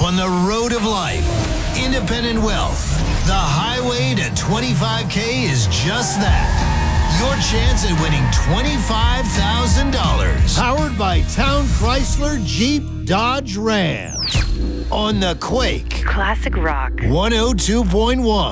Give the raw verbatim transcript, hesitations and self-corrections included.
on the road of life. Independent wealth. The highway to twenty-five K is just that. Your chance at winning twenty-five thousand dollars. Powered by Town Chrysler Jeep Dodge Ram. On the Quake. Classic rock. one oh two point one.